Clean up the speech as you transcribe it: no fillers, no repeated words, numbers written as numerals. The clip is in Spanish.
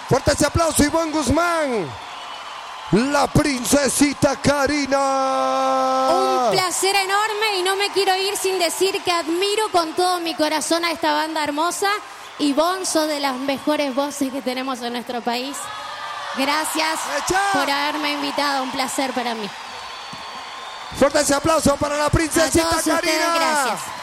Fuerte ese aplauso, Ivonne Guzmán. La princesita Karina. Un placer enorme y no me quiero ir sin decir que admiro con todo mi corazón a esta banda hermosa. Ivonne, sos de las mejores voces que tenemos en nuestro país. Gracias por haberme invitado, un placer para mí. Fuerte ese aplauso para la princesita a todos Karina. ustedes, gracias.